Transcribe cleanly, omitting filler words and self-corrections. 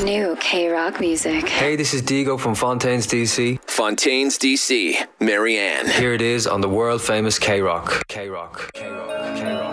New K-Rock music. Hey, this is Diego from Fontaines DC. Fontaines DC, Marianne. Here it is on the world famous K-Rock. K-Rock. K-Rock. K-Rock.